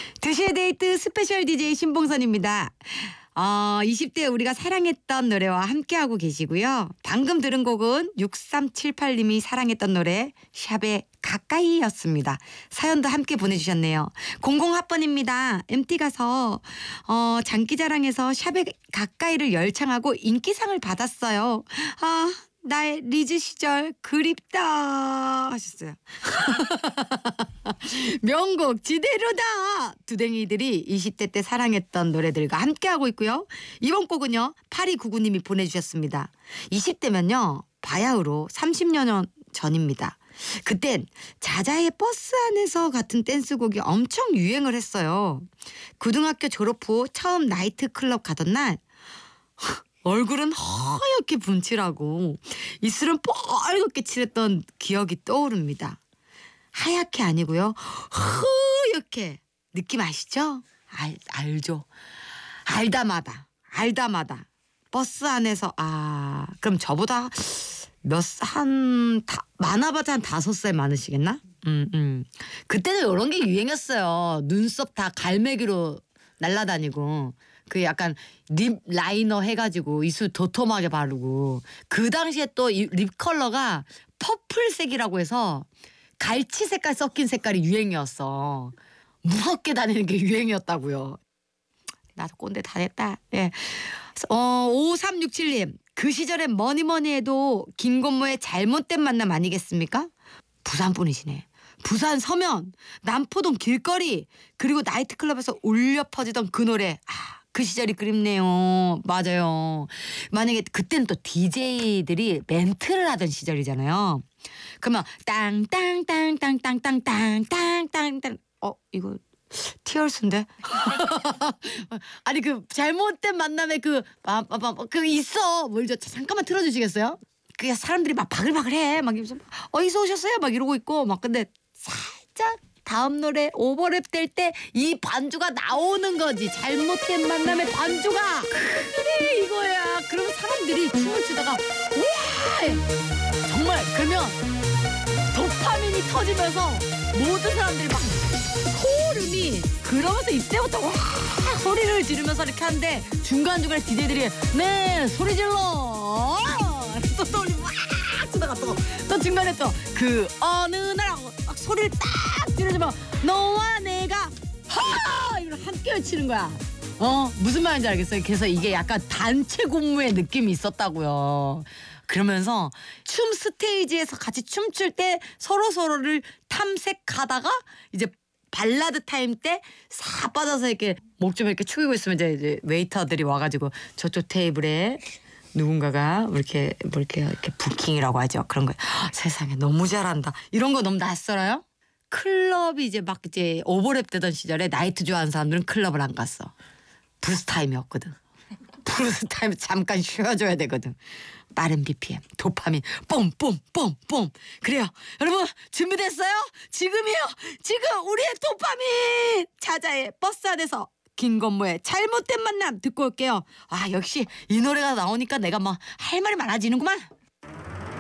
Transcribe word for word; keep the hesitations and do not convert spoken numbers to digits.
두 시의 데이트 스페셜 디제이 신봉선입니다. 어, 이십 대 우리가 사랑했던 노래와 함께하고 계시고요. 방금 들은 곡은 육삼칠팔 님이 사랑했던 노래 샵의 가까이였습니다. 사연도 함께 보내주셨네요. 공공학번입니다. 엠티 가서 어, 장기자랑에서 샵의 가까이를 열창하고 인기상을 받았어요. 아, 나의 리즈 시절 그립다 하셨어요. 명곡 지대로다. 두댕이들이 이십 대 때 사랑했던 노래들과 함께하고 있고요. 이번 곡은요. 팔이구구 님이 보내주셨습니다. 이십 대면요. 바야흐로 삼십 년 전입니다. 그땐 자자의 버스 안에서 같은 댄스곡이 엄청 유행을 했어요. 고등학교 졸업 후 처음 나이트클럽 가던 날 얼굴은 허옇게 분칠하고 입술은 뻘겋게 칠했던 기억이 떠오릅니다. 하얗게 아니고요. 허옇게. 느낌 아시죠? 알, 알죠. 알다마다. 알다마다. 버스 안에서 아 그럼 저보다 몇 한 많아봤자 한 다섯 살 많으시겠나? 음, 음. 그때는 이런 게 유행했어요. 눈썹 다 갈매기로 날라다니고 그 약간 립 라이너 해가지고 입술 도톰하게 바르고 그 당시에 또 립 컬러가 퍼플색이라고 해서 갈치 색깔 섞인 색깔이 유행이었어. 무섭게 다니는 게 유행이었다고요. 나도 꼰대 다 됐다. 예. 어, 오삼육칠 님. 그 시절엔 뭐니 뭐니 해도 김건모의 잘못된 만남 아니겠습니까? 부산 분이시네. 부산 서면, 남포동 길거리, 그리고 나이트클럽에서 울려 퍼지던 그 노래. 아, 그 시절이 그립네요. 맞아요. 만약에 그때는 또 디제이들이 멘트를 하던 시절이잖아요. 그러면 땅땅땅땅땅땅땅땅땅땅 어 이거 티얼스인데? 아니 그 잘못된 만남에 그 빰빰빰 그 있어. 뭘 저 잠깐만 틀어주시겠어요? 그 사람들이 막 바글바글해. 막 이러면서 어디서 오셨어요? 막 이러고 있고 막 근데 살짝 다음 노래 오버랩 될 때 이 반주가 나오는 거지. 잘못된 만남의 반주가 그래 이거야. 그러면 사람들이 춤을 추다가 우와 정말 그러면 도파민이 터지면서 모든 사람들이 막 소름이 그러면서 이때부터 와 소리를 지르면서 이렇게 하는데 중간중간에 디제이들이 네 소리 질러 또 소리 막 치다가 또, 또 중간에 또 그 어느 날 하고 막 소리를 딱 지르지만 너와 내가 하 이걸 함께 외치는 거야. 어 무슨 말인지 알겠어요. 그래서 이게 약간 단체 공무의 느낌이 있었다고요. 그러면서 춤 스테이지에서 같이 춤출 때 서로 서로를 탐색하다가 이제 발라드 타임 때 싹 빠져서 이렇게 목 좀 이렇게 축이고 있으면 이제, 이제 웨이터들이 와가지고 저쪽 테이블에 누군가가 뭐 이렇게 뭐 이렇게 이렇게 부킹이라고 하죠. 그런 거 세상에 너무 잘한다. 이런 거 너무 낯설어요? 클럽이 이제 막 이제 오버랩 되던 시절에 나이트 좋아하는 사람들은 클럽을 안 갔어. 브루스 타임이었거든. 브루스 타임 잠깐 쉬어줘야 되거든. 빠른 비피엠, 도파민, 뽐뽐뽐뽐. 그래요. 여러분 준비됐어요? 지금이요. 지금 우리의 도파민. 자자의 버스 안에서 김건모의 잘못된 만남 듣고 올게요. 아 역시 이 노래가 나오니까 내가 막 할 말이 많아지는구만.